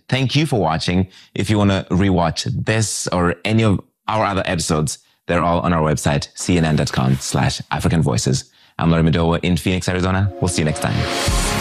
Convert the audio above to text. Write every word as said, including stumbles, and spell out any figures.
Thank you for watching. If you want to rewatch this or any of our other episodes, they're all on our website, cnn.com slash African Voices. I'm Larry Madowo in Phoenix, Arizona. We'll see you next time.